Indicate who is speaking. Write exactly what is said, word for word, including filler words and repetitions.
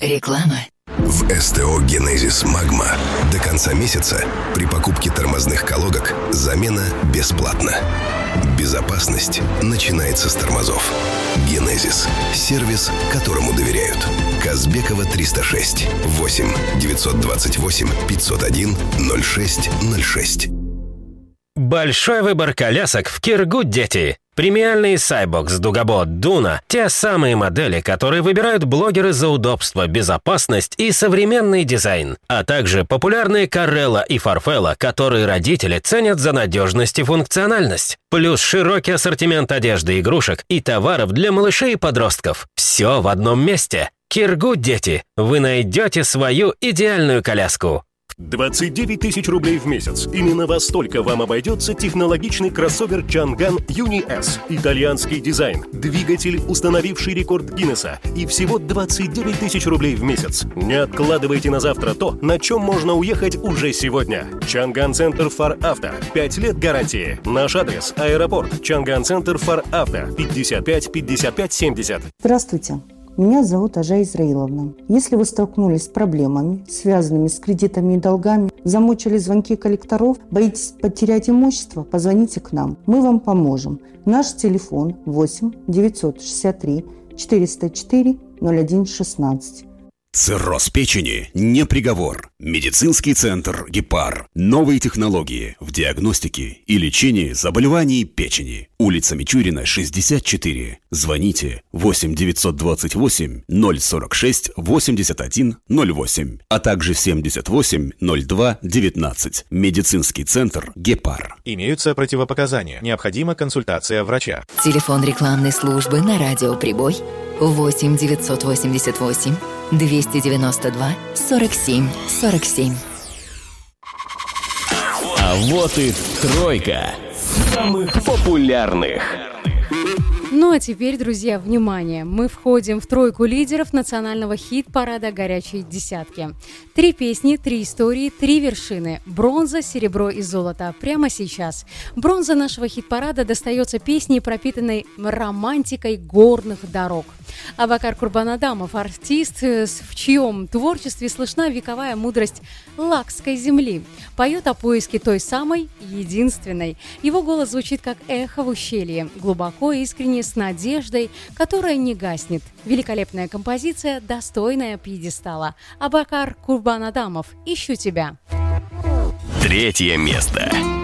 Speaker 1: Реклама.
Speaker 2: В СТО «Генезис Магма» до конца месяца при покупке тормозных колодок замена бесплатна. Безопасность начинается с тормозов. «Генезис» – сервис, которому доверяют. Казбекова, триста шесть, восемь девятьсот двадцать восемь пятьсот один ноль шесть ноль шесть.
Speaker 3: Большой выбор колясок в Киргуд, дети. Премиальные Cybox, Дугабот, Дуна – те самые модели, которые выбирают блогеры за удобство, безопасность и современный дизайн. А также популярные Carrera и Farfalla, которые родители ценят за надежность и функциональность. Плюс широкий ассортимент одежды, игрушек и товаров для малышей и подростков. Все в одном месте. Киргуд, дети. Вы найдете свою идеальную коляску.
Speaker 4: двадцать девять тысяч рублей в месяц. Именно во столько вам обойдется технологичный кроссовер Changan Uni S. Итальянский дизайн, двигатель, установивший рекорд Гиннесса. И всего двадцать девять тысяч рублей в месяц. Не откладывайте на завтра то, на чем можно уехать уже сегодня. Changan Center for Auto. пять лет гарантии. Наш адрес – аэропорт. Changan Center for Auto. пятьдесят пять пятьдесят пять семьдесят.
Speaker 5: Здравствуйте. Меня зовут Ажа Израиловна. Если вы столкнулись с проблемами, связанными с кредитами и долгами, замучили звонки коллекторов, боитесь потерять имущество, позвоните к нам. Мы вам поможем. Наш телефон восемь девятьсот шестьдесят три четыреста четыре ноль один шестнадцать.
Speaker 6: Цирроз печени не приговор. Медицинский центр «Гепар». Новые технологии в диагностике и лечении заболеваний печени. Улица Мичурина, шестьдесят четыре. Звоните восемь девятьсот двадцать восемь ноль сорок шесть восемьдесят один ноль восемь, а также семьдесят восемь ноль два девятнадцать. Медицинский центр «Гепар».
Speaker 7: Имеются противопоказания. Необходима консультация врача.
Speaker 1: Телефон рекламной службы на радио «Прибой» восемь девятьсот восемьдесят восемь двести девяносто два сорок семь сорок семь.
Speaker 8: А вот и тройка самых популярных.
Speaker 9: Ну а теперь, друзья, внимание! Мы входим в тройку лидеров национального хит-парада «Горячей десятки». Три песни, три истории, три вершины. Бронза, серебро и золото. Прямо сейчас. Бронза нашего хит-парада достается песне, пропитанной романтикой горных дорог. Абакар Курбанадамов – артист, в чьем творчестве слышна вековая мудрость лакской земли. Поет о поиске той самой, единственной. Его голос звучит как эхо в ущелье, глубоко и искренне, с надеждой, которая не гаснет. Великолепная композиция, достойная пьедестала. Абакар Курбанадамов «Ищу тебя».
Speaker 8: Третье место.